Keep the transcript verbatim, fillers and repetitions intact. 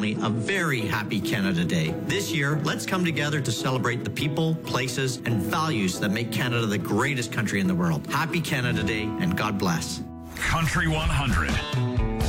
family a very happy Canada Day. This year, let's come together to celebrate the people, places, and values that make Canada the greatest country in the world. Happy Canada Day, and God bless. Country one hundred.